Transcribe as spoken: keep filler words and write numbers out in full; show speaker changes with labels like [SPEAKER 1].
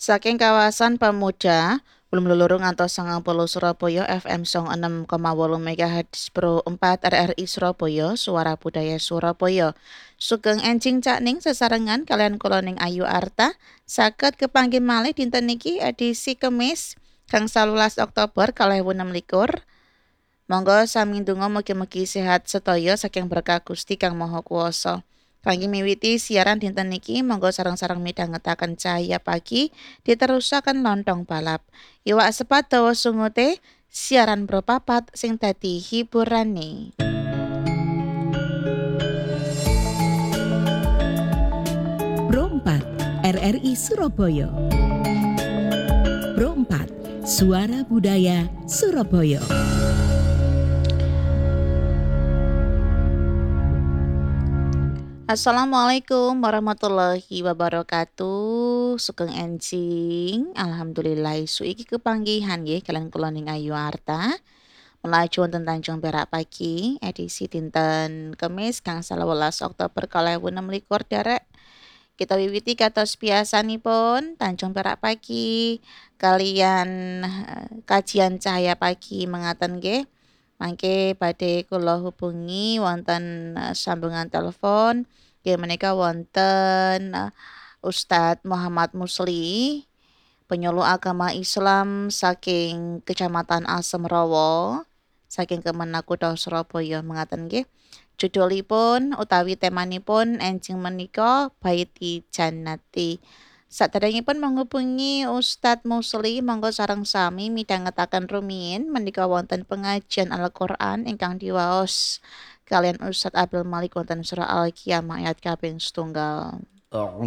[SPEAKER 1] Saking kawasan Pemuda, belum lulurung ngantos sangang puluh Surabaya F M song enam koma wolu MHz Pro empat R R I Surabaya, Suara Budaya Surabaya. Sugeng enjing cakning sesarengan kalian koloning Ayu Arta, saged kepanggih malih dinten niki edisi Kemis gangsal welas Oktober kalih ewu enem likur. Monggo sami ndonga mugi-mugi sehat sedaya saking berkah Gusti Kang Maha Kuwasa. Kangge miwiti siaran dinten niki monggo sareng-sareng midhangetaken cahaya pagi diterusaken lontong balap. Iwak sepat dawa sungute siaran propapat sing dadi hiburane.
[SPEAKER 2] Pro empat R R I Surabaya. Pro empat Suara Budaya Surabaya.
[SPEAKER 1] Assalamualaikum warahmatullahi wabarakatuh. Sugeng enjing, alhamdulillah isu iki kepanggihan nggih kalian kula ning Ayu Arta. Melaju wonten Tanjung Perak pagi edisi dinten Kemis gangsal welas Oktober kalih ewu enem likur derek. Kita wiwiti kados biasanipun Tanjung Perak pagi kalian eh, kajian cahaya pagi mengaten nggih. Mangke badhe kula hubungi wonten eh, sambungan telepon nggih menika wonten eh, Ustadz Muhammad Musli, penyuluh agama Islam saking Kecamatan Asem Rawa, saking Kemenak Kutha Surabaya mengaten nggih. Judulipun utawi temanipun enjing menika Baiti Jannati. Saderengipun menghubungi Ustadz Musli, monggo sareng sami midhangetaken rumiyin menika wonten pengajian Al-Qur'an ingkang diwaos kalian Ustadz Abdul Malik wonten surah Al-Qiyamah ayat kaping setunggal.